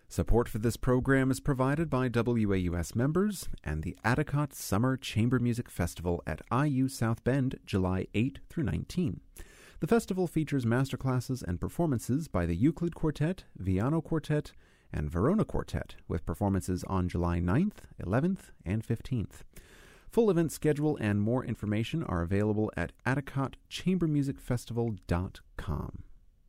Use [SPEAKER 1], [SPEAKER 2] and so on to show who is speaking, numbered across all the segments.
[SPEAKER 1] Support for this program is provided by WAUS members and the Addicott Summer Chamber Music Festival at IU South Bend, July 8 through 19. The festival features masterclasses and performances by the Euclid Quartet, Viano Quartet, and Verona Quartet, with performances on July 9th, 11th, and 15th. Full event schedule and more information are available at AddicottChamberMusicFestival.com.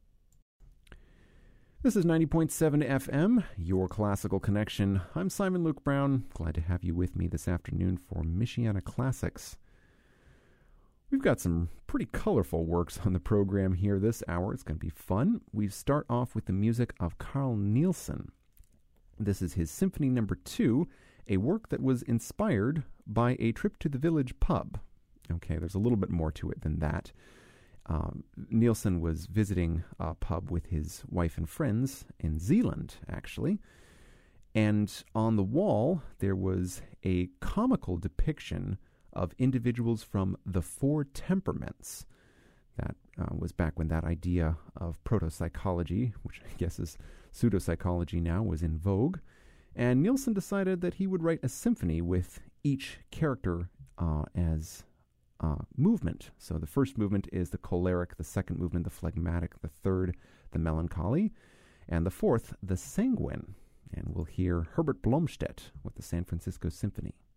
[SPEAKER 1] This is 90.7 FM, your classical connection. I'm Simon Luke Brown. Glad to have you with me this afternoon for Michiana Classics. We've got some pretty colorful works on the program here this hour. It's going to be fun. We start off with the music of Carl Nielsen. This is his Symphony No. 2, a work that was inspired by a trip to the village pub. Okay, there's a little bit more to it than that. Nielsen was visiting a pub with his wife and friends in Zealand, actually. And on the wall, there was a comical depiction of individuals from the Four Temperaments. That was back when that idea of proto-psychology, which I guess is pseudopsychology now, was in vogue. And Nielsen decided that he would write a symphony with each character as movement. So the first movement is the choleric, the second movement, the phlegmatic, the third, the melancholy, and the fourth, the sanguine. And we'll hear Herbert Blomstedt with the San Francisco Symphony.